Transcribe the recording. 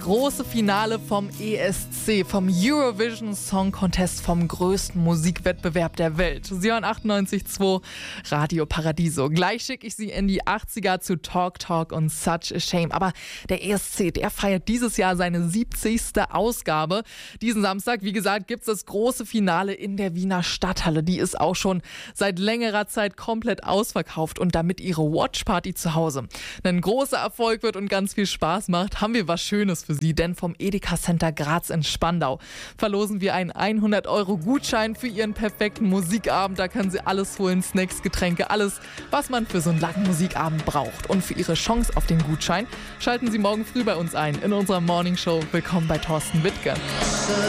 Große Finale vom ESC, vom Eurovision Song Contest, vom größten Musikwettbewerb der Welt. Sie hören 98.2 Radio Paradiso. Gleich schicke ich Sie in die 80er zu Talk Talk und Such a Shame. Aber der ESC, der feiert dieses Jahr seine 70. Ausgabe. Diesen Samstag, wie gesagt, gibt es das große Finale in der Wiener Stadthalle. Die ist auch schon seit längerer Zeit komplett ausverkauft. Und damit Ihre Watchparty zu Hause ein großer Erfolg wird und ganz viel Spaß macht, haben wir was Schönes für Sie, denn vom Edeka Center Graz in Spandau verlosen wir einen 100-Euro-Gutschein für Ihren perfekten Musikabend. Da können Sie alles holen, Snacks, Getränke, alles, was man für so einen langen Musikabend braucht. Und für Ihre Chance auf den Gutschein schalten Sie morgen früh bei uns ein in unserer Morningshow. Willkommen bei Thorsten Wittke.